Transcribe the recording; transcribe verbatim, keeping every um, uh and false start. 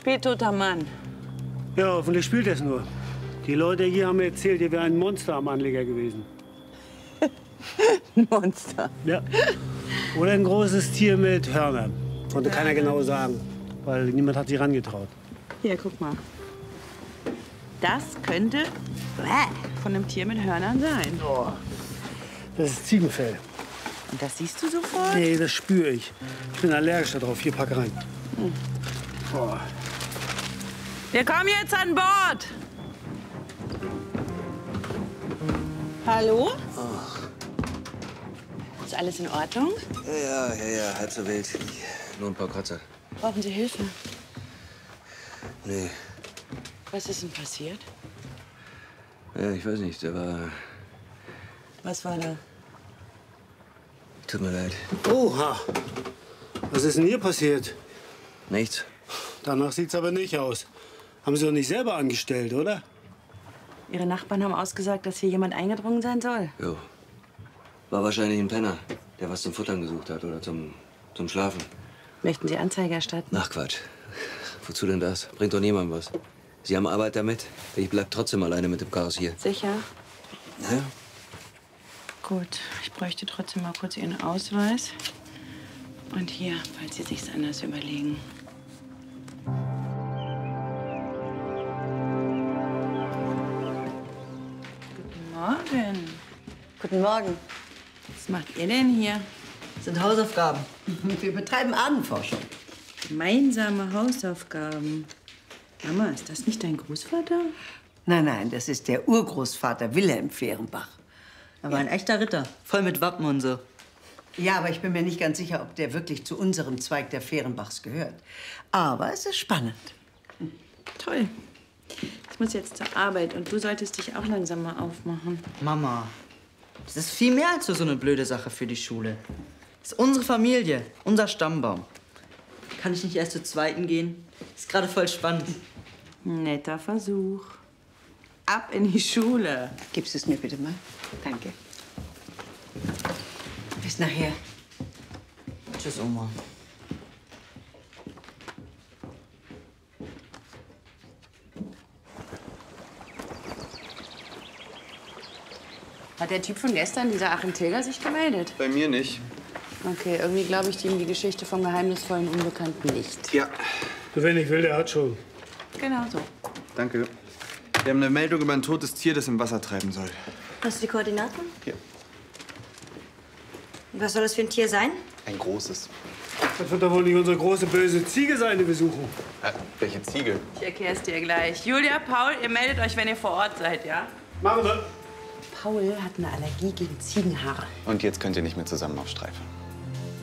Spielt toter Mann. Ja, hoffentlich spielt es nur. Die Leute hier haben mir erzählt, hier wäre ein Monster am Anleger gewesen. Ein Monster? Ja. Oder ein großes Tier mit Hörnern. Konnte keiner genau sagen, weil niemand hat sich rangetraut. Hier, guck mal. Das könnte von einem Tier mit Hörnern sein. Oh, das ist Ziegenfell. Und das siehst du sofort? Nee, das spüre ich. Ich bin allergisch darauf. Hier, pack rein. Hm. Oh. Wir kommen jetzt an Bord. Hallo? Ach. Ist alles in Ordnung? Ja, ja, ja, ja, halb so wild. Nur ein paar Kratzer. Brauchen Sie Hilfe? Nee. Was ist denn passiert? Ja, ich weiß nicht, der war... Was war da? Tut mir leid. Oha. Was ist denn hier passiert? Nichts. Danach sieht's aber nicht aus. Haben Sie doch nicht selber angestellt, oder? Ihre Nachbarn haben ausgesagt, dass hier jemand eingedrungen sein soll. Jo. War wahrscheinlich ein Penner, der was zum Futtern gesucht hat oder zum, zum Schlafen. Möchten Sie Anzeige erstatten? Ach, Quatsch. Wozu denn das? Bringt doch niemandem was. Sie haben Arbeit damit. Ich bleib trotzdem alleine mit dem Chaos hier. Sicher? Ja? Gut, ich bräuchte trotzdem mal kurz Ihren Ausweis. Und hier, falls Sie sich's anders überlegen. Guten Morgen. Guten Morgen. Was macht ihr denn hier? Das sind Hausaufgaben. Wir betreiben Ahnenforschung. Gemeinsame Hausaufgaben. Mama, ist das nicht dein Großvater? Nein, nein, das ist der Urgroßvater Wilhelm Fehrenbach. Er war ein echter Ritter, voll mit Wappen und so. Ja, aber ich bin mir nicht ganz sicher, ob der wirklich zu unserem Zweig der Fehrenbachs gehört. Aber es ist spannend. Toll. Ich muss jetzt zur Arbeit und du solltest dich auch langsam mal aufmachen. Mama, das ist viel mehr als nur so eine blöde Sache für die Schule. Das ist unsere Familie, unser Stammbaum. Kann ich nicht erst zur zweiten gehen? Ist gerade voll spannend. Netter Versuch. Ab in die Schule. Gibst es mir bitte mal? Danke. Bis nachher. Tschüss, Oma. Hat der Typ von gestern, dieser Achim Tilger, sich gemeldet? Bei mir nicht. Okay, irgendwie glaube ich ihm die Geschichte vom geheimnisvollen Unbekannten nicht. Ja. Wer nicht will, der hat schon. Genau so. Danke. Wir haben eine Meldung über ein totes Tier, das im Wasser treiben soll. Hast du die Koordinaten? Hier. Was soll das für ein Tier sein? Ein großes. Das wird doch wohl nicht unsere große böse Ziege sein, die wir suchen. Äh, welche Ziege? Ich erkläre es dir gleich. Julia, Paul, ihr meldet euch, wenn ihr vor Ort seid, ja? Machen wir. Paul hat eine Allergie gegen Ziegenhaar. Und jetzt könnt ihr nicht mehr zusammen auf Streife.